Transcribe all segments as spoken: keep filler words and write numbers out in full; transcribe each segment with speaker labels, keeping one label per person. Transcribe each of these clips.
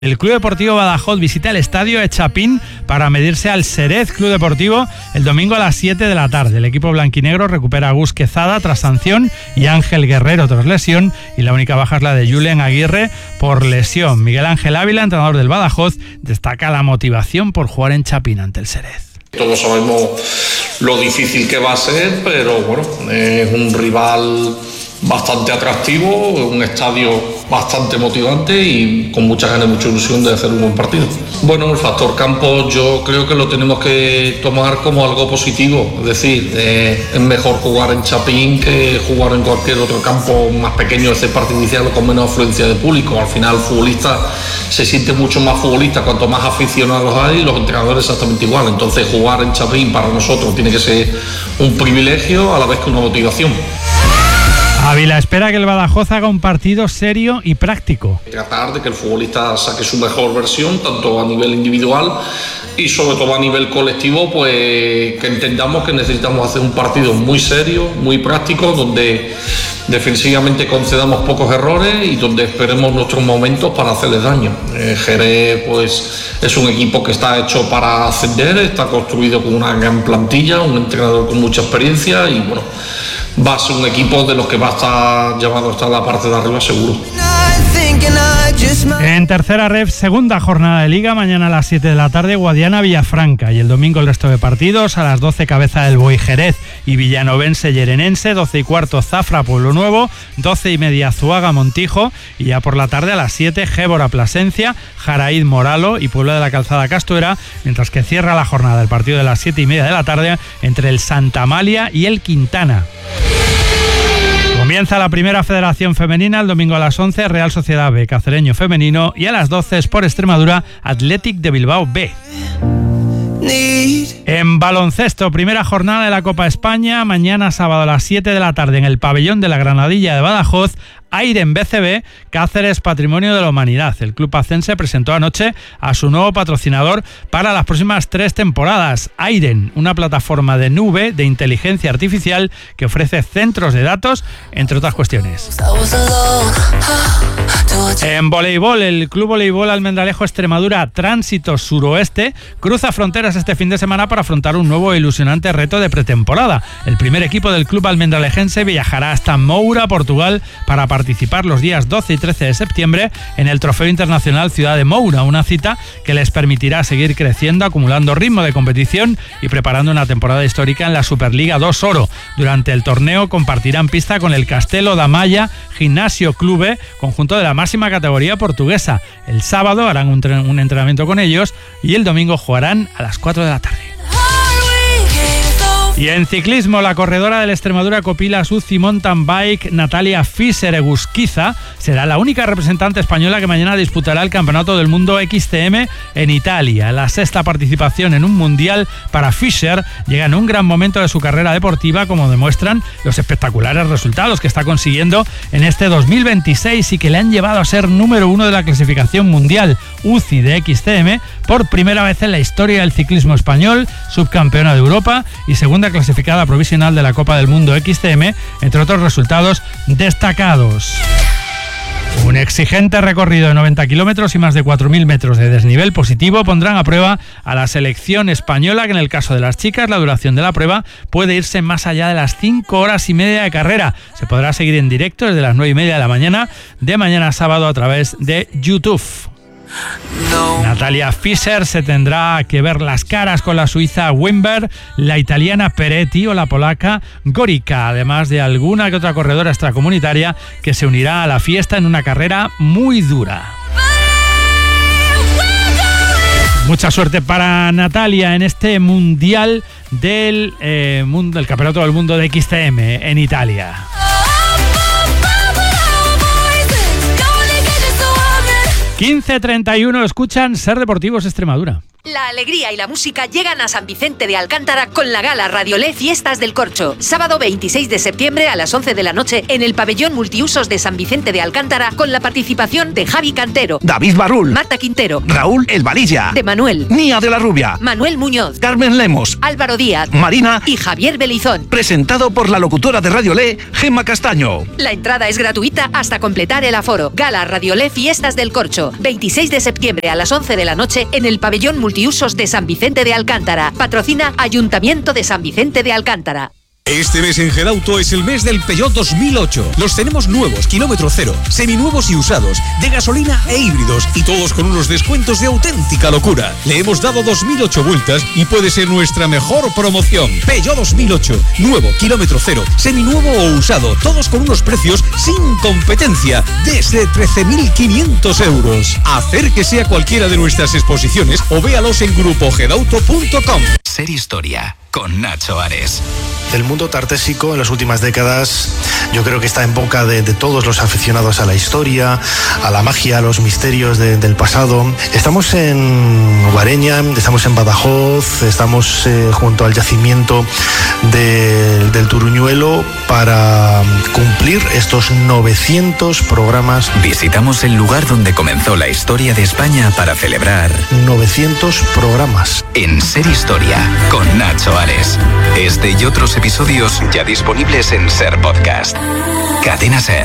Speaker 1: El Club Deportivo Badajoz visita el estadio Echapín para medirse al Xerez Club Deportivo el domingo a las siete de la tarde. El equipo blanquinegro recupera a Gus Quezada tras sanción y Ángel Guerrero tras lesión, y la única baja es la de Julen Aguirre por lesión. Miguel Ángel Ávila, entrenador del Badajoz, destaca la motivación por jugar en Chapín ante el Xerez.
Speaker 2: Todos sabemos lo difícil que va a ser, pero bueno, es un rival bastante atractivo, un estadio bastante motivante y con mucha ganas y mucha ilusión de hacer un buen partido. Bueno, el factor campo yo creo que lo tenemos que tomar como algo positivo, es decir, eh, es mejor jugar en Chapín que jugar en cualquier otro campo más pequeño, ese parte inicial o con menos afluencia de público. Al final el futbolista se siente mucho más futbolista cuanto más aficionados hay, y los entrenadores exactamente igual. Entonces jugar en Chapín para nosotros tiene que ser un privilegio a la vez que una motivación.
Speaker 1: Ávila espera que el Badajoz haga un partido serio y práctico.
Speaker 2: Tratar de que el futbolista saque su mejor versión, tanto a nivel individual y sobre todo a nivel colectivo, pues que entendamos que necesitamos hacer un partido muy serio, muy práctico, donde defensivamente concedamos pocos errores y donde esperemos nuestros momentos para hacerles daño. Eh, Jerez pues es un equipo que está hecho para ascender, está construido con una gran plantilla, un entrenador con mucha experiencia y bueno, va a ser un equipo de los que va a estar llamado a estar en la parte de arriba seguro.
Speaker 1: En tercera ref, segunda jornada de Liga, mañana a las siete de la tarde, Guadiana Villafranca, y el domingo el resto de partidos, a las doce Cabeza del Buey Jerez y Villanovense Llerenense, doce y cuarto Zafra Pueblo Nuevo, doce y media Zuaga Montijo, y ya por la tarde a las siete Gébora Plasencia, Jaraíz Moralo y Pueblo de la Calzada Castuera, mientras que cierra la jornada el partido de las siete y media de la tarde entre el Santa Amalia y el Quintana. Comienza la primera federación femenina el domingo a las once, Real Sociedad B, Cacereño femenino, y a las doce Sport Extremadura, Athletic de Bilbao B. En baloncesto, primera jornada de la Copa España, mañana sábado a las siete de la tarde en el pabellón de la Granadilla de Badajoz, Airen B C B, Cáceres Patrimonio de la Humanidad. El club pacense presentó anoche a su nuevo patrocinador para las próximas tres temporadas, Airen, una plataforma de nube de inteligencia artificial que ofrece centros de datos, entre otras cuestiones. En voleibol, el Club Voleibol Almendralejo Extremadura Tránsito Suroeste cruza fronteras este fin de semana para afrontar un nuevo e ilusionante reto de pretemporada. El primer equipo del club almendralejense viajará hasta Moura, Portugal, para participar los días doce y trece de septiembre en el Trofeo Internacional Ciudad de Moura, una cita que les permitirá seguir creciendo, acumulando ritmo de competición y preparando una temporada histórica en la Superliga dos Oro. Durante el torneo compartirán pista con el Castelo da Maya Gimnasio Clube, conjunto de la máxima categoría portuguesa. El sábado harán un, tre- un entrenamiento con ellos y el domingo jugarán a las cuatro de la tarde. Y en ciclismo, la corredora del Extremadura Copilas U C I Mountain Bike, Natalia Fischer-Egusquiza, será la única representante española que mañana disputará el Campeonato del Mundo X C M en Italia. La sexta participación en un mundial para Fischer llega en un gran momento de su carrera deportiva, como demuestran los espectaculares resultados que está consiguiendo en este dos mil veintiséis y que le han llevado a ser número uno de la clasificación mundial U C I de X C M por primera vez en la historia del ciclismo español, subcampeona de Europa y segunda clasificada provisional de la Copa del Mundo X C M, entre otros resultados destacados. Un exigente recorrido de noventa kilómetros y más de cuatro mil metros de desnivel positivo pondrán a prueba a la selección española, que en el caso de las chicas la duración de la prueba puede irse más allá de las cinco horas y media de carrera. Se podrá seguir en directo desde las nueve y media de la mañana de mañana sábado a través de YouTube. No. Natalia Fischer se tendrá que ver las caras con la suiza Wimber, la italiana Peretti o la polaca Gorica, además de alguna que otra corredora extracomunitaria que se unirá a la fiesta en una carrera muy dura. Mucha suerte para Natalia en este mundial del, eh, mundo, del Campeonato del Mundo de X C M en Italia. quince treinta y uno, escuchan Ser Deportivos Extremadura.
Speaker 3: La alegría y la música llegan a San Vicente de Alcántara con la gala Radiolé Fiestas del Corcho. Sábado veintiséis de septiembre a las once de la noche en el pabellón multiusos de San Vicente de Alcántara con la participación de Javi Cantero,
Speaker 4: David Barrul,
Speaker 3: Marta Quintero,
Speaker 4: Raúl El Valilla,
Speaker 3: de Manuel,
Speaker 4: Nia de la Rubia,
Speaker 3: Manuel Muñoz,
Speaker 4: Carmen Lemos,
Speaker 3: Álvaro Díaz,
Speaker 4: Marina
Speaker 3: y Javier Belizón.
Speaker 4: Presentado por la locutora de Radiolé, Gemma Castaño.
Speaker 3: La entrada es gratuita hasta completar el aforo. Gala Radiolé Fiestas del Corcho. veintiséis de septiembre a las once de la noche en el pabellón multiusos de San Vicente de Alcántara. Patrocina Ayuntamiento de San Vicente de Alcántara.
Speaker 5: Este mes en Gedauto es el mes del Peugeot dos mil ocho. Los tenemos nuevos, kilómetro cero, seminuevos y usados, de gasolina e híbridos, y todos con unos descuentos de auténtica locura. Le hemos dado dos mil ocho vueltas y puede ser nuestra mejor promoción. Peugeot dos mil ocho, nuevo, kilómetro cero, seminuevo o usado, todos con unos precios sin competencia, desde trece mil quinientos euros. Acérquese a cualquiera de nuestras exposiciones o véalos en grupo gedauto punto com.
Speaker 6: Ser Historia, con Nacho Ares.
Speaker 7: El mundo tartésico en las últimas décadas yo creo que está en boca de, de todos los aficionados a la historia, a la magia, a los misterios de, del pasado. Estamos en Guareña, estamos en Badajoz, estamos eh, junto al yacimiento de, del Turuñuelo para cumplir estos novecientos programas.
Speaker 6: Visitamos el lugar donde comenzó la historia de España para celebrar
Speaker 7: novecientos programas.
Speaker 6: En Ser Historia, con Nacho Ares. Este y otros episodios ya disponibles en Ser Podcast. Cadena Ser.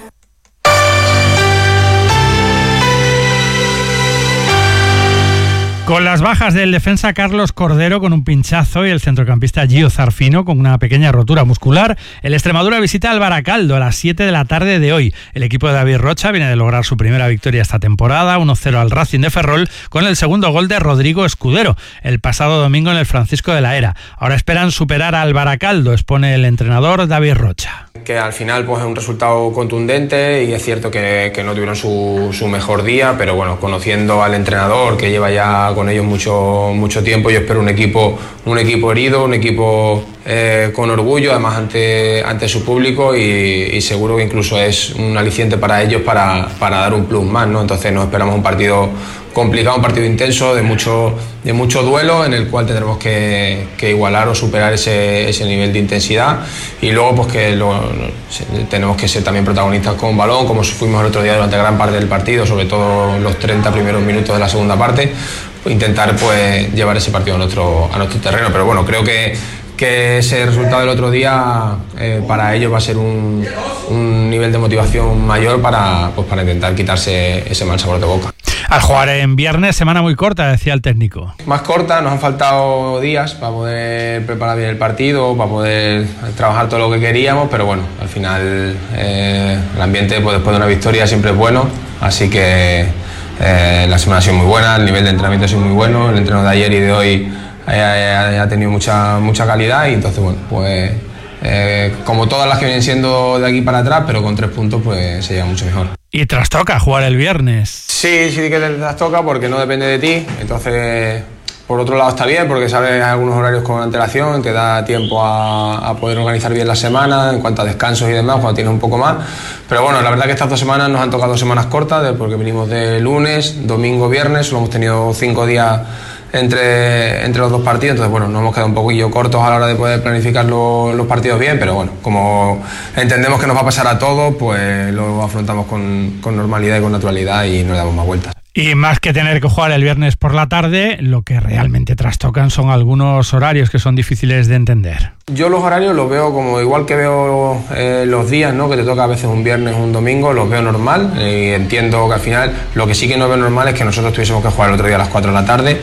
Speaker 1: Con las bajas del defensa Carlos Cordero con un pinchazo y el centrocampista Gio Zarfino con una pequeña rotura muscular, el Extremadura visita al Baracaldo a las siete de la tarde de hoy. El equipo de David Rocha viene de lograr su primera victoria esta temporada, uno cero al Racing de Ferrol, con el segundo gol de Rodrigo Escudero, el pasado domingo en el Francisco de la Era. Ahora esperan superar al Baracaldo, expone el entrenador David Rocha.
Speaker 8: Que al final pues es un resultado contundente y es cierto que, que no tuvieron su, su mejor día, pero bueno, conociendo al entrenador que lleva ya con ellos mucho, mucho tiempo, yo espero un equipo, un equipo herido, un equipo eh, con orgullo, además ante, ante su público y, y seguro que incluso es un aliciente para ellos para, para dar un plus más, ¿no? Entonces nos esperamos un partido complicado, un partido intenso, de mucho, de mucho duelo, en el cual tendremos que, que igualar o superar ese, ese nivel de intensidad y luego pues que lo, tenemos que ser también protagonistas con balón, como fuimos el otro día durante gran parte del partido, sobre todo los treinta primeros minutos de la segunda parte, intentar pues llevar ese partido a nuestro, a nuestro terreno, pero bueno, creo que que ese resultado del otro día eh, para ellos va a ser un, un nivel de motivación mayor para, pues, para intentar quitarse ese mal sabor de boca.
Speaker 1: Al jugar en viernes, semana muy corta, decía el técnico.
Speaker 8: Más corta, nos han faltado días para poder preparar bien el partido, para poder trabajar todo lo que queríamos, pero bueno, al final eh, el ambiente pues, después de una victoria siempre es bueno, así que eh, la semana ha sido muy buena, el nivel de entrenamiento ha sido muy bueno, el entreno de ayer y de hoy ha, ha tenido mucha, mucha calidad y entonces bueno, pues eh, como todas las que vienen siendo de aquí para atrás, pero con tres puntos pues se llega mucho mejor.
Speaker 1: Y trastoca jugar el viernes.
Speaker 8: Sí, sí que te trastoca porque no depende de ti, entonces por otro lado está bien porque sabes algunos horarios con antelación, te da tiempo a, a poder organizar bien la semana en cuanto a descansos y demás cuando tienes un poco más, pero bueno, la verdad que estas dos semanas nos han tocado dos semanas cortas porque venimos de lunes, domingo, viernes, solo hemos tenido cinco días entre, entre los dos partidos, entonces bueno, nos hemos quedado un poquillo cortos a la hora de poder planificar lo, los partidos bien, pero bueno, como entendemos que nos va a pasar a todos, pues lo afrontamos con, con normalidad y con naturalidad y no le damos más vueltas.
Speaker 1: Y más que tener que jugar el viernes por la tarde, lo que realmente trastocan son algunos horarios que son difíciles de entender.
Speaker 8: Yo los horarios los veo como igual que veo eh, los días, ¿no? Que te toca a veces un viernes o un domingo, los veo normal y entiendo que al final lo que sí que no veo normal es que nosotros tuviésemos que jugar el otro día a las cuatro de la tarde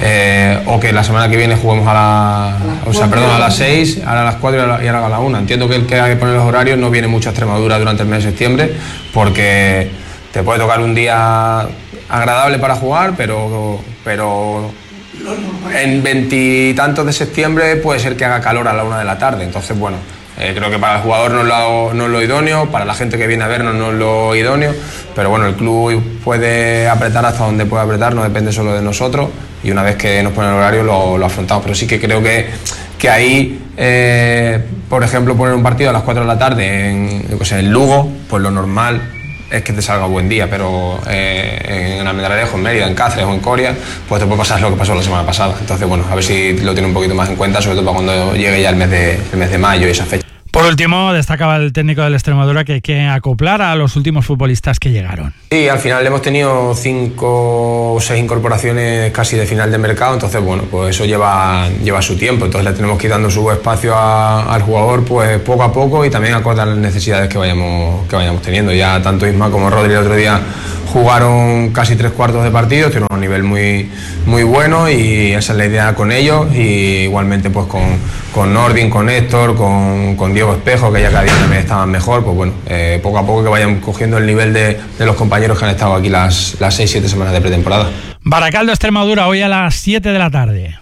Speaker 8: eh, o que la semana que viene juguemos a, la, o sea, perdón, a las seis, ahora a las cuatro y ahora a la una. Entiendo que el que hay que poner los horarios no viene mucho a Extremadura durante el mes de septiembre porque te puede tocar un día agradable para jugar, pero, pero en veintitantos de septiembre puede ser que haga calor a la una de la tarde, entonces bueno, eh, creo que para el jugador no es, lo, no es lo idóneo, para la gente que viene a vernos no es lo idóneo, pero bueno, el club puede apretar hasta donde puede apretar, no depende solo de nosotros y una vez que nos ponen el horario lo, lo afrontamos, pero sí que creo que, que ahí, eh, por ejemplo, poner un partido a las cuatro de la tarde en, yo qué sé, en Lugo, pues lo normal es que te salga buen día, pero eh, en Almendralejo, en Mérida, en Cáceres o en Coria, pues te puede pasar lo que pasó la semana pasada. Entonces, bueno, a ver si lo tiene un poquito más en cuenta, sobre todo para cuando llegue ya el mes de, el mes de mayo y esa fecha.
Speaker 1: Por último, destacaba el técnico del Extremadura que hay que acoplar a los últimos futbolistas que llegaron.
Speaker 8: Sí, al final hemos tenido cinco o seis incorporaciones casi de final de mercado, entonces bueno, pues eso lleva, lleva su tiempo, entonces le tenemos que ir dando su espacio a, al jugador pues poco a poco y también acorde a las necesidades que vayamos, que vayamos teniendo. Ya tanto Isma como Rodri el otro día jugaron casi tres cuartos de partido, tuvieron un nivel muy, muy bueno y esa es la idea con ellos, y igualmente pues con, con Nordin, con Héctor, con, con Diego Espejo, que ya cada día también estaban mejor, pues bueno, eh, poco a poco que vayan cogiendo el nivel de, de los compañeros que han estado aquí las, las seis siete semanas de pretemporada.
Speaker 1: Baracaldo Extremadura, hoy a las siete de la tarde.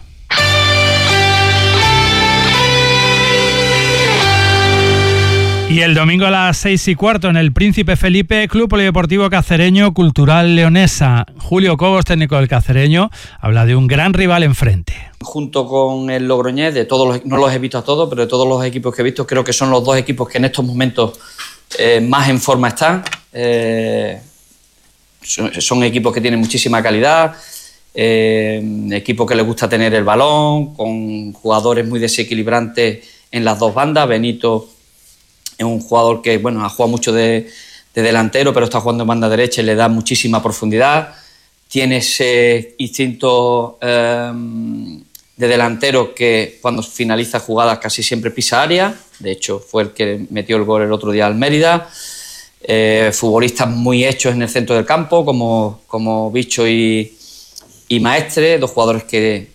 Speaker 1: Y el domingo a las seis y cuarto en el Príncipe Felipe, Club Polideportivo Cacereño Cultural Leonesa. Julio Cobos, técnico del Cacereño, habla de un gran rival enfrente.
Speaker 9: Junto con el Logroñés, de todos los, no los he visto a todos, pero de todos los equipos que he visto, creo que son los dos equipos que en estos momentos eh, más en forma están. Eh, son, son equipos que tienen muchísima calidad, eh, equipos que les gusta tener el balón, con jugadores muy desequilibrantes en las dos bandas. Benito es un jugador que bueno, ha jugado mucho de, de delantero, pero está jugando en banda derecha y le da muchísima profundidad. Tiene ese instinto eh, de delantero que cuando finaliza jugadas casi siempre pisa área. De hecho, fue el que metió el gol el otro día al Mérida. Eh, futbolistas muy hechos en el centro del campo, como, como Bicho y, y Maestre, dos jugadores que,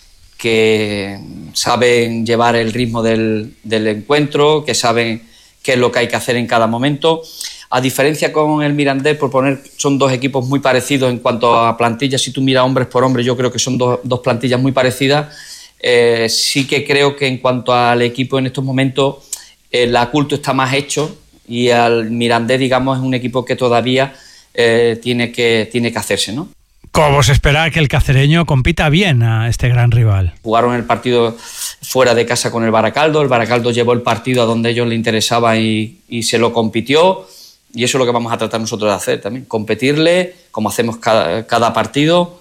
Speaker 9: que saben llevar el ritmo del, del encuentro, que saben qué es lo que hay que hacer en cada momento. A diferencia con el Mirandés, por poner, son dos equipos muy parecidos en cuanto a plantillas. Si tú miras hombres por hombres, yo creo que son dos, dos plantillas muy parecidas. Eh, sí que creo que en cuanto al equipo en estos momentos, el Aculto está más hecho y al Mirandés, digamos, es un equipo que todavía eh, tiene que, tiene que hacerse, ¿no?
Speaker 1: ¿Cómo se espera que el cacereño compita bien a este gran rival?
Speaker 9: Jugaron el partido fuera de casa con el Baracaldo. El Baracaldo llevó el partido a donde a ellos les interesaba y, y se lo compitió. Y eso es lo que vamos a tratar nosotros de hacer también. Competirle, como hacemos cada, cada partido.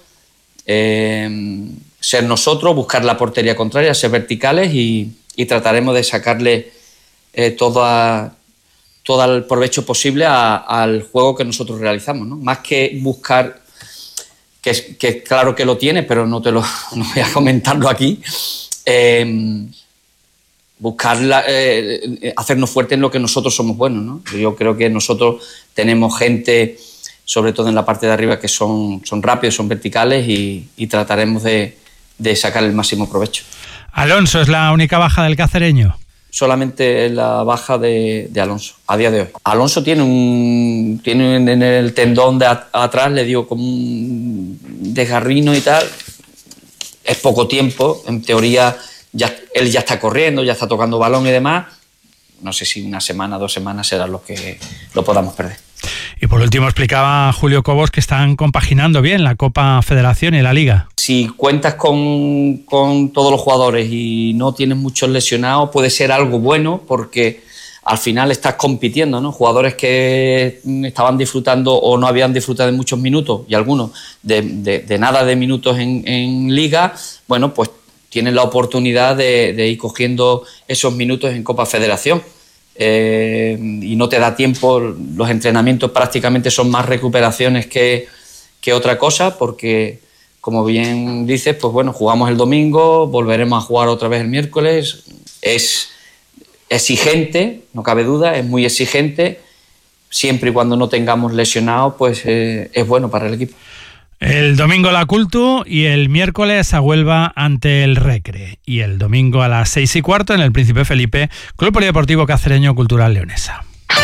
Speaker 9: Eh, ser nosotros, buscar la portería contraria, ser verticales y, y trataremos de sacarle eh, todo, todo el provecho posible a, al juego que nosotros realizamos, ¿no? Más que buscar... Que, que claro que lo tiene, pero no te lo no voy a comentarlo aquí. Eh, buscar la, eh, hacernos fuertes en lo que nosotros somos buenos, ¿no? Yo creo que nosotros tenemos gente, sobre todo en la parte de arriba, que son, son rápidos, son verticales y, y trataremos de, de sacar el máximo provecho.
Speaker 1: Alonso es la única baja del cacereño.
Speaker 9: Solamente la baja de, de Alonso, a día de hoy. Alonso tiene un tiene en el tendón de a, atrás, le dio como un desgarrino y tal. Es poco tiempo, en teoría ya, él ya está corriendo, ya está tocando balón y demás. No sé si una semana, dos semanas serán los que lo podamos perder.
Speaker 1: Y por último explicaba Julio Cobos que están compaginando bien la Copa Federación y la Liga.
Speaker 9: Si cuentas con, con todos los jugadores y no tienes muchos lesionados, puede ser algo bueno porque al final estás compitiendo, ¿no? Jugadores que estaban disfrutando o no habían disfrutado de muchos minutos y algunos de, de, de nada de minutos en, en Liga, bueno, pues tienen la oportunidad de, de ir cogiendo esos minutos en Copa Federación. Eh, y no te da tiempo, los entrenamientos prácticamente son más recuperaciones que, que otra cosa, porque como bien dices, pues bueno, jugamos el domingo, volveremos a jugar otra vez el miércoles. Es exigente, no cabe duda, es muy exigente, siempre y cuando no tengamos lesionados, pues eh, es bueno para el equipo.
Speaker 1: El domingo la Cultu y el miércoles a Huelva ante el Recre. Y el domingo a las seis y cuarto en el Príncipe Felipe, Club Polideportivo Cacereño Cultural Leonesa.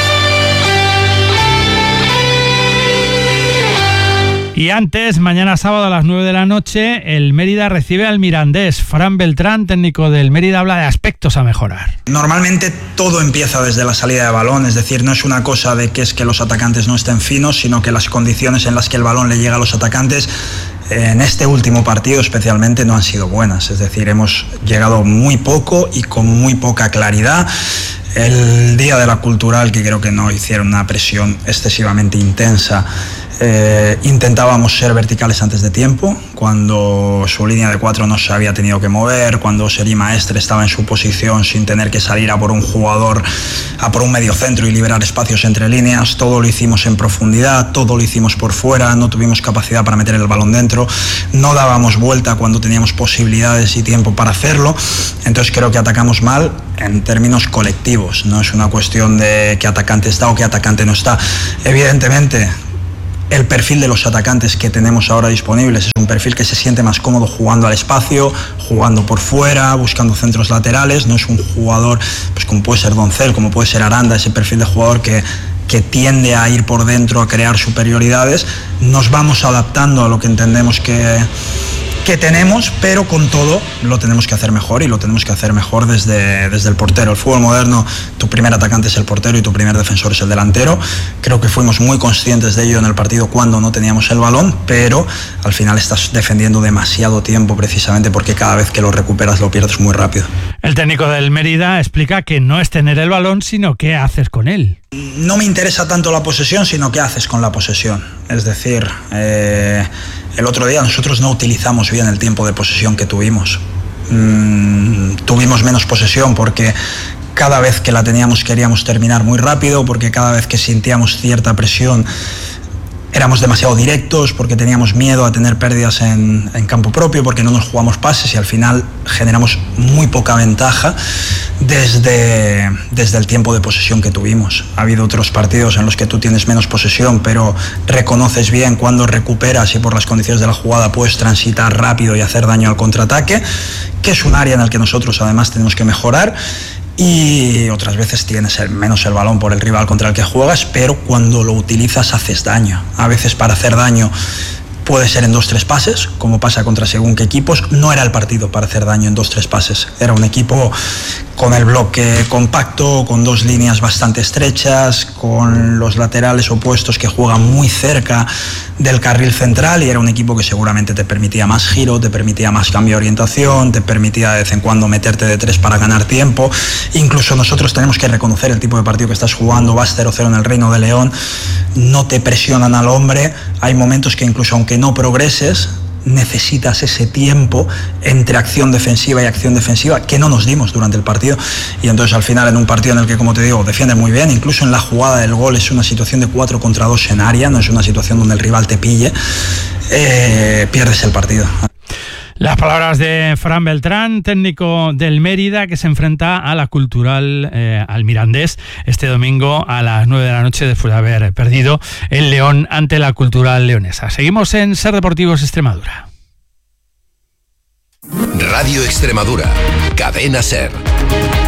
Speaker 1: Y antes, mañana sábado a las nueve de la noche, el Mérida recibe al Mirandés. Fran Beltrán, técnico del Mérida, habla de aspectos a mejorar.
Speaker 10: Normalmente todo empieza desde la salida de balón, es decir, no es una cosa de que es que los atacantes no estén finos, sino que las condiciones en las que el balón le llega a los atacantes en este último partido especialmente no han sido buenas, es decir, hemos llegado muy poco y con muy poca claridad. El día de la Cultural, que creo que no hicieron una presión excesivamente intensa, eh, intentábamos ser verticales antes de tiempo, cuando su línea de cuatro no se había tenido que mover, cuando Seri Maestre estaba en su posición sin tener que salir a por un jugador, a por un mediocentro y liberar espacios entre líneas. Todo lo hicimos en profundidad, todo lo hicimos por fuera, no tuvimos capacidad para meter el balón dentro, no dábamos vuelta cuando teníamos posibilidades y tiempo para hacerlo. Entonces creo que atacamos mal en términos colectivos, no es una cuestión de qué atacante está o qué atacante no está. Evidentemente, el perfil de los atacantes que tenemos ahora disponibles es un perfil que se siente más cómodo jugando al espacio, jugando por fuera, buscando centros laterales. No es un jugador, pues como puede ser Doncel, como puede ser Aranda, ese perfil de jugador que, que tiende a ir por dentro, a crear superioridades. Nos vamos adaptando a lo que entendemos que... que tenemos, pero con todo lo tenemos que hacer mejor y lo tenemos que hacer mejor desde, desde el portero. El fútbol moderno, tu primer atacante es el portero y tu primer defensor es el delantero. Creo que fuimos muy conscientes de ello en el partido cuando no teníamos el balón, pero al final estás defendiendo demasiado tiempo precisamente porque cada vez que lo recuperas lo pierdes muy rápido.
Speaker 1: El técnico del Mérida explica que no es tener el balón, sino qué haces con él.
Speaker 10: No me interesa tanto la posesión, sino qué haces con la posesión. Es decir, eh, el otro día nosotros no utilizamos bien el tiempo de posesión que tuvimos. Mm, tuvimos menos posesión porque cada vez que la teníamos queríamos terminar muy rápido, porque cada vez que sentíamos cierta presión éramos demasiado directos, porque teníamos miedo a tener pérdidas en, en campo propio, porque no nos jugamos pases y al final generamos muy poca ventaja desde, desde el tiempo de posesión que tuvimos. Ha habido otros partidos en los que tú tienes menos posesión, pero reconoces bien cuando recuperas y por las condiciones de la jugada puedes transitar rápido y hacer daño al contraataque, que es un área en el que nosotros además tenemos que mejorar. Y otras veces tienes el, menos el balón por el rival contra el que juegas, pero cuando lo utilizas haces daño. A veces para hacer daño puede ser en dos tres pases, como pasa contra según qué equipos. No era el partido para hacer daño en dos tres pases. Era un equipo con el bloque compacto, con dos líneas bastante estrechas, con los laterales opuestos que juegan muy cerca del carril central, y era un equipo que seguramente te permitía más giro, te permitía más cambio de orientación, te permitía de vez en cuando meterte de tres para ganar tiempo. Incluso nosotros tenemos que reconocer el tipo de partido que estás jugando. Vas cero cero en el Reino de León, no te presionan al hombre. Hay momentos que incluso aunque no progreses, necesitas ese tiempo entre acción defensiva y acción defensiva que no nos dimos durante el partido, y entonces al final en un partido en el que, como te digo, defiendes muy bien, incluso en la jugada del gol es una situación de cuatro contra dos en área, no es una situación donde el rival te pille, eh, pierdes el partido.
Speaker 1: Las palabras de Fran Beltrán, técnico del Mérida, que se enfrenta a la Cultural, eh, al Mirandés, este domingo a las nueve de la noche, después de haber perdido el León ante la Cultural leonesa. Seguimos en Ser Deportivos Extremadura.
Speaker 11: Radio Extremadura, Cadena Ser.